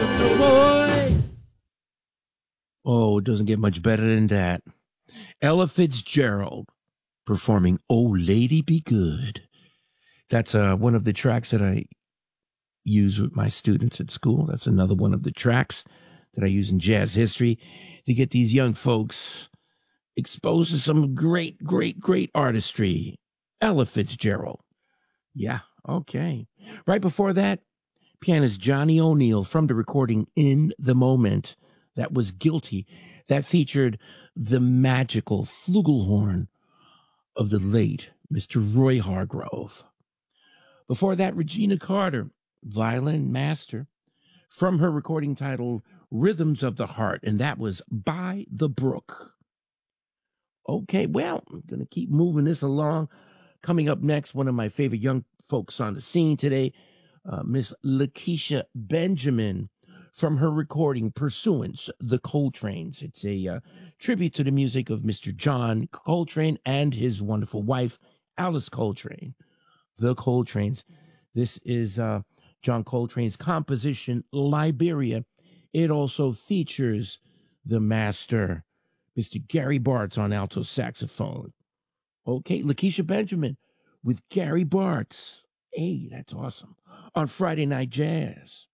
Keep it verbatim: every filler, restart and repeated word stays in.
Oh, boy. Oh, it doesn't get much better than that. Ella Fitzgerald performing "Oh Lady Be Good." That's uh, one of the tracks that I use with my students at school. That's another one of the tracks that I use in jazz history to get these young folks exposed to some great, great, great artistry. Ella Fitzgerald. Yeah, okay. Right before that, pianist Johnny O'Neill from the recording In the Moment. That was Guilty. That featured the magical flugelhorn of the late Mister Roy Hargrove. Before that, Regina Carter, violin master, from her recording titled Rhythms of the Heart, and that was By the Brook. Okay, well, I'm going to keep moving this along. Coming up next, one of my favorite young folks on the scene today, uh, Miss Lakeisha Benjamin, from her recording Pursuance, The Coltranes. It's a uh, tribute to the music of Mister John Coltrane and his wonderful wife, Alice Coltrane. The Coltranes. This is uh, John Coltrane's composition, Liberia. It also features the master, Mister Gary Bartz, on alto saxophone. Okay, Lakeisha Benjamin with Gary Bartz. Hey, that's awesome. On Friday Night Jazz.